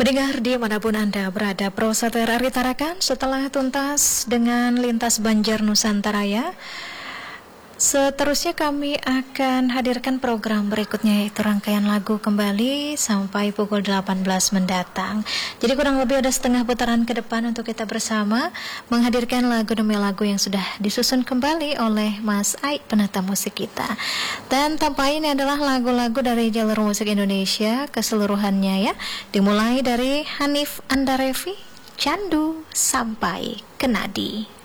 Pendengar dimanapun Anda berada, Proseter Ari Tarakan setelah tuntas dengan lintas Banjar Nusantara ya. Seterusnya kami akan hadirkan program berikutnya, yaitu rangkaian lagu kembali sampai pukul 18 mendatang. Jadi kurang lebih ada setengah putaran ke depan untuk kita bersama menghadirkan lagu demi lagu yang sudah disusun kembali oleh Mas Aik, penata musik kita. Dan tanpa ini adalah lagu-lagu dari jalur musik Indonesia keseluruhannya ya. Dimulai dari Hanif Andarevi, Candu sampai Kenadi.